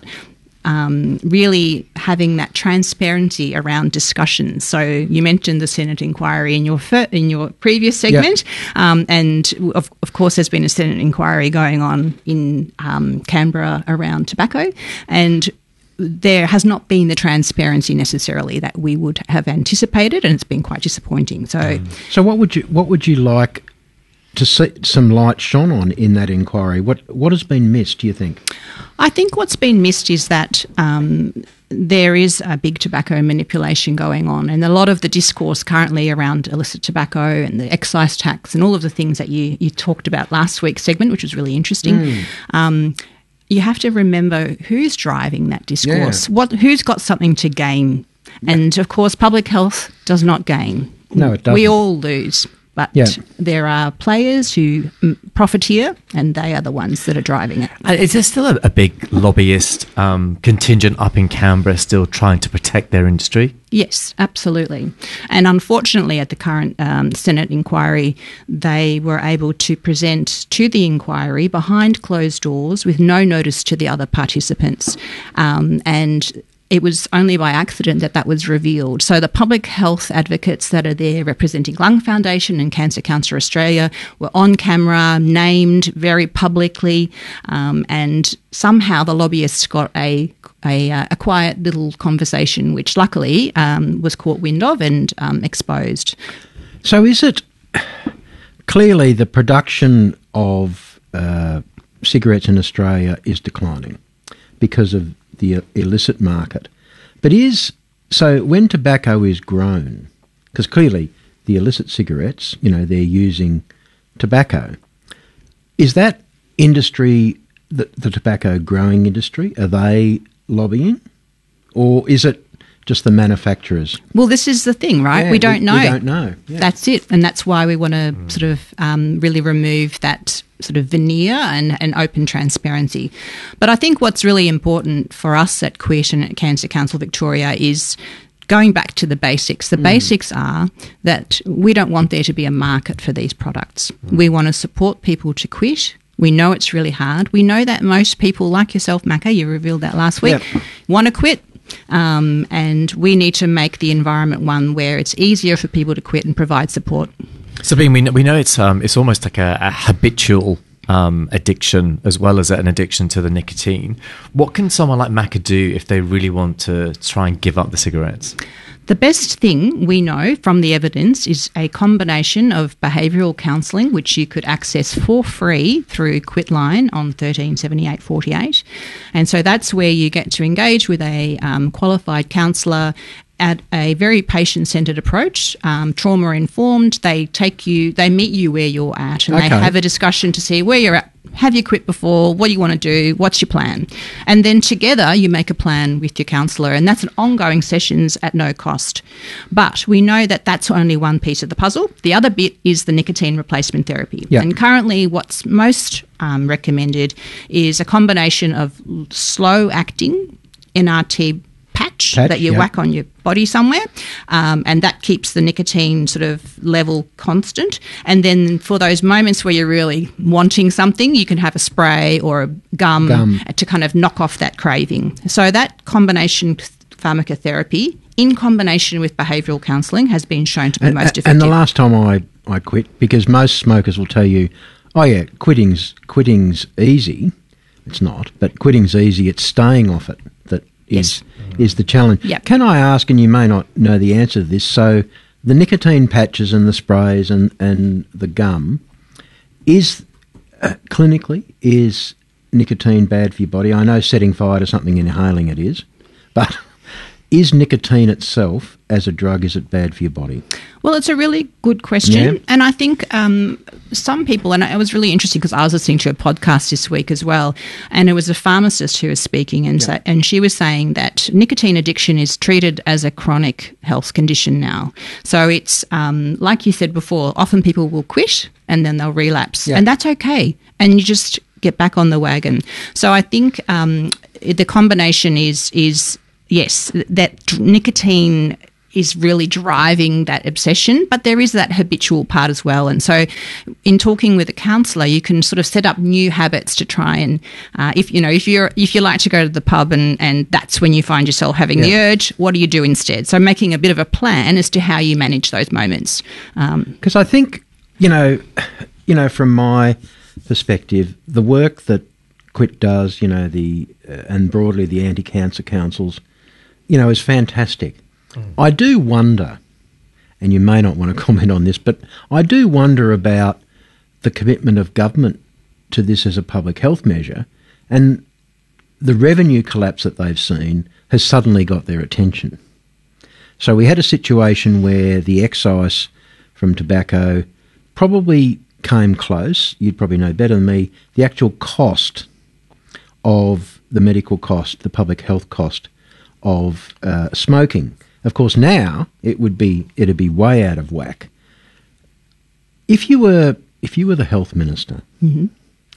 Um, really having that transparency around discussions. So you mentioned the Senate inquiry in your fir- in your previous segment, yep. um, and of, of course there's been a Senate inquiry going on in um, Canberra around tobacco, and there has not been the transparency necessarily that we would have anticipated, and it's been quite disappointing. So, um, so what would you what would you like to see some light shone on in that inquiry? What what has been missed, do you think? I think what's been missed is that um, there is a big tobacco manipulation going on, and a lot of the discourse currently around illicit tobacco and the excise tax and all of the things that you, you talked about last week's segment, which was really interesting. Mm. Um, you have to remember who's driving that discourse, yeah. what who's got something to gain. And, of course, public health does not gain. No, it doesn't. We all lose. But yeah. there are players who profiteer, and they are the ones that are driving it. Is there still a, a big lobbyist um, contingent up in Canberra still trying to protect their industry? Yes, absolutely. And unfortunately, at the current um, Senate inquiry, they were able to present to the inquiry behind closed doors with no notice to the other participants. Um, and it was only by accident that that was revealed. So the public health advocates that are there representing Lung Foundation and Cancer Council Australia were on camera, named very publicly, um, and somehow the lobbyists got a a, a quiet little conversation, which luckily um, was caught wind of and um, exposed. So is it clearly the production of uh, cigarettes in Australia is declining because of the illicit market, but is so when tobacco is grown, because clearly the illicit cigarettes, you know, they're using tobacco. Is that industry, the, the tobacco growing industry, are they lobbying, or is it just the manufacturers? Well, this is the thing, right? Yeah, we don't we, know. We don't know. Yeah. That's it, and that's why we want to mm. sort of um, really remove that sort of veneer and, and open transparency. But I think what's really important for us at Quit and at Cancer Council Victoria is going back to the basics. The mm. basics are that we don't want there to be a market for these products. Mm. We want to support people to quit. We know it's really hard. We know that most people, like yourself, Macca, you revealed that last week, yep. want to quit. Um, and we need to make the environment one where it's easier for people to quit and provide support. Sabine, we know, we know it's um, it's almost like a, a habitual um, addiction as well as an addiction to the nicotine. What can someone like Macca do if they really want to try and give up the cigarettes? The best thing we know from the evidence is a combination of behavioural counselling, which you could access for free through Quitline on thirteen seventy-eight forty-eight. And so that's where you get to engage with a um, qualified counsellor at a very patient-centred approach, um, trauma-informed. They take you, they meet you where you're at, and okay. they have a discussion to see where you're at. Have you quit before? What do you want to do? What's your plan? And then together you make a plan with your counsellor, and that's an ongoing sessions at no cost. But we know that that's only one piece of the puzzle. The other bit is the nicotine replacement therapy. Yep. And currently what's most um, recommended is a combination of slow-acting N R T patch, patch that you yep. whack on your body somewhere, um, and that keeps the nicotine sort of level constant. And then for those moments where you're really wanting something, you can have a spray or a gum, gum. to kind of knock off that craving. So that combination pharmacotherapy in combination with behavioural counselling has been shown to be and, most effective. And the last time I, I quit, because most smokers will tell you, oh yeah, quitting's, quitting's easy. It's not, but quitting's easy. It's staying off it that is yes. is the challenge. Yep. Can I ask, and you may not know the answer to this, so the nicotine patches and the sprays and, and the gum, is uh, clinically, is nicotine bad for your body? I know setting fire to something, inhaling it is, but is nicotine itself as a drug, is it bad for your body? Well, it's a really good question. Yeah. And I think um, some people, and it was really interesting because I was listening to a podcast this week as well, and it was a pharmacist who was speaking, and, yeah. so, and she was saying that nicotine addiction is treated as a chronic health condition now. So it's, um, like you said before, often people will quit and then they'll relapse, yeah. and that's okay. And you just get back on the wagon. So I think um, the combination is, is yes, that nicotine is really driving that obsession, but there is that habitual part as well. And so in talking with a counsellor, you can sort of set up new habits to try and, uh, if you know, if you're if you like to go to the pub and, and that's when you find yourself having yeah. the urge, what do you do instead? So making a bit of a plan as to how you manage those moments. Because um, I think, you know, you know, from my perspective, the work that Quit does, you know, the uh, and broadly the anti-cancer councils, you know, is fantastic. I do wonder, and you may not want to comment on this, but I do wonder about the commitment of government to this as a public health measure, and the revenue collapse that they've seen has suddenly got their attention. So we had a situation where the excise from tobacco probably came close, you'd probably know better than me, the actual cost of the medical cost, the public health cost of uh, smoking. Of course, now it would be it'd be way out of whack. If you were if you were the health minister, mm-hmm.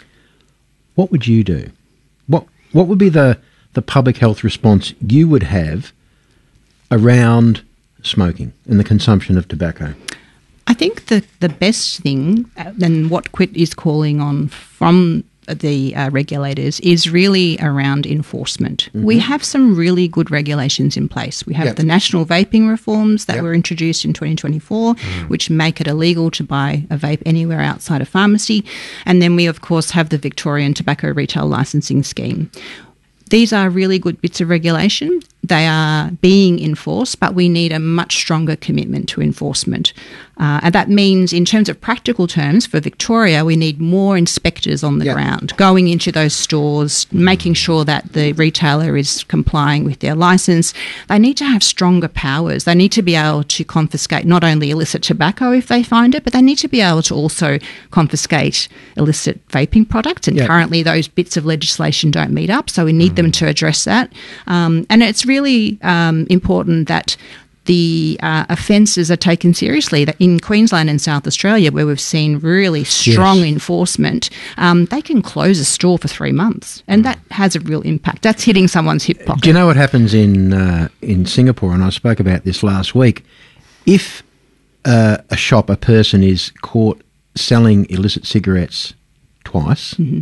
what would you do? What what would be the, the public health response you would have around smoking and the consumption of tobacco? I think the the best thing, and what Quit is calling on from the uh, regulators, is really around enforcement. Mm-hmm. We have some really good regulations in place. We have yep. the national vaping reforms that yep. were introduced in twenty twenty-four, mm. which make it illegal to buy a vape anywhere outside a pharmacy. And then we, of course, have the Victorian Tobacco Retail Licensing Scheme. These are really good bits of regulation. They are being enforced, but we need a much stronger commitment to enforcement. Uh, and that means, in terms of practical terms, for Victoria, we need more inspectors on the yep. ground, going into those stores, making sure that the retailer is complying with their licence. They need to have stronger powers. They need to be able to confiscate not only illicit tobacco if they find it, but they need to be able to also confiscate illicit vaping products. And yep. currently those bits of legislation don't meet up, so we need mm. them to address that. Um, and it's really really um, important that the uh, offences are taken seriously. That in Queensland and South Australia, where we've seen really strong yes. enforcement, um, they can close a store for three months, and that has a real impact. That's hitting someone's hip pocket. Do you know what happens in uh, in Singapore? And I spoke about this last week. If uh, a shop, a person is caught selling illicit cigarettes twice, mm-hmm.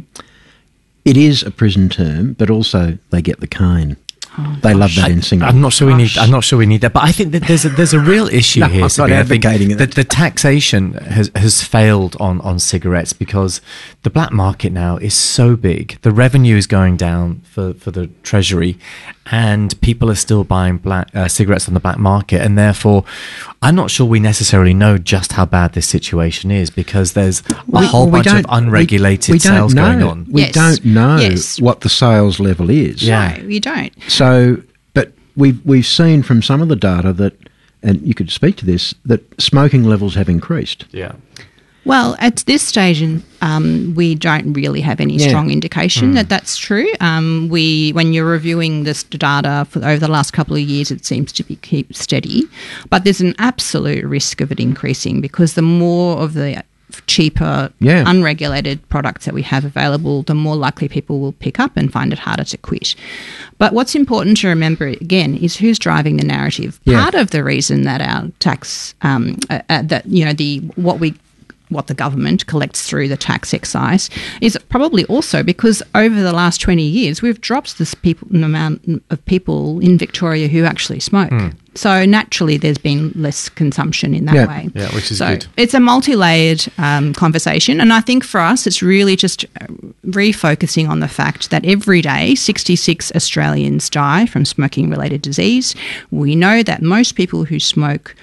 it is a prison term, but also they get the cane. Oh, they gosh. love that in Singapore. I'm not sure we need. I'm not sure we need that. But I think that there's a, there's a real issue no, here. I'm not advocating it. The, the taxation has has failed on, on cigarettes because the black market now is so big. The revenue is going down for, for the Treasury, and people are still buying black uh, cigarettes on the black market, and therefore, I'm not sure we necessarily know just how bad this situation is because there's a well, whole well, bunch of unregulated we, we sales know. going on. We yes. don't know yes. what the sales level is. Yeah, no, you don't. So, but we've we've seen from some of the data that, and you could speak to this, that smoking levels have increased. Yeah. Well, at this stage, um, we don't really have any yeah. strong indication mm. that that's true. Um, we, when you're reviewing this data for over the last couple of years, it seems to be keep steady, but there's an absolute risk of it increasing because the more of the cheaper, yeah. unregulated products that we have available, the more likely people will pick up and find it harder to quit. But what's important to remember, again, is who's driving the narrative. Yeah. Part of the reason that our tax, um, uh, uh, that, you know, the what we what the government collects through the tax excise is probably also because over the last twenty years, we've dropped this people, the amount of people in Victoria who actually smoke. Mm. So naturally, there's been less consumption in that yeah. way. Yeah, which is so good. It's a multi-layered um, conversation. And I think for us, it's really just refocusing on the fact that every day, sixty-six Australians die from smoking-related disease. We know that most people who smoke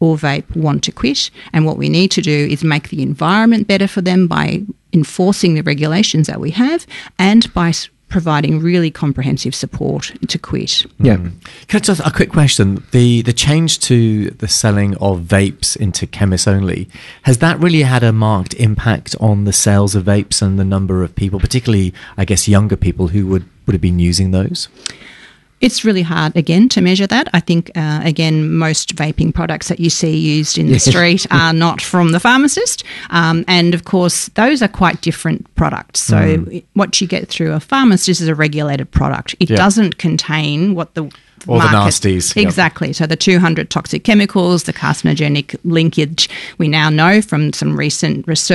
or vape want to quit. And what we need to do is make the environment better for them by enforcing the regulations that we have and by s- providing really comprehensive support to quit. Yeah. Mm. Can I just a quick question? The the change to the selling of vapes into chemists only, has that really had a marked impact on the sales of vapes and the number of people, particularly, I guess, younger people who would, would have been using those? It's really hard, again, to measure that. I think, uh, again, most vaping products that you see used in the street are not from the pharmacist. Um, and, of course, those are quite different products. So mm. what you get through a pharmacist is a regulated product. It yeah. doesn't contain what the All market, the nasties. Exactly. Yep. So the two hundred toxic chemicals, the carcinogenic linkage, we now know from some recent research